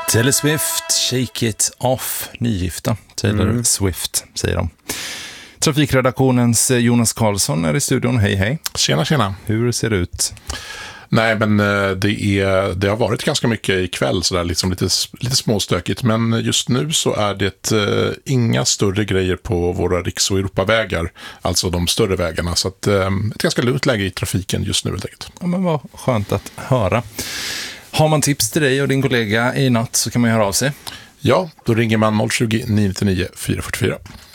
Taylor Swift, Shake It Off, nygifta. Taylor Swift, säger de. Trafikredaktionens Jonas Karlsson är i studion. Hej, hej. Tjena, tjena. Hur ser det ut? Nej, men det har varit ganska mycket ikväll, sådär, liksom lite småstökigt. Men just nu så är det inga större grejer på våra riks- och Europavägar, alltså de större vägarna. Så att, ett ganska lugnt läge i trafiken just nu helt enkelt. Ja, men vad skönt att höra. Har man tips till dig och din kollega i natt så kan man höra av sig. Ja, då ringer man 020 999 444.